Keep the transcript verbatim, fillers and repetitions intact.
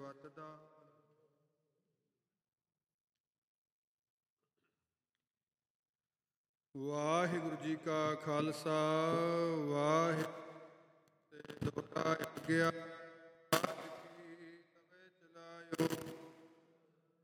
ਸੇਵਤ ਦਾ। ਵਾਹਿਗੁਰੂ ਜੀ ਕਾ ਖਾਲਸਾ, ਵਾਹਿਗੁਰੂ ਜੀ ਕੀ ਫਤਿਹ।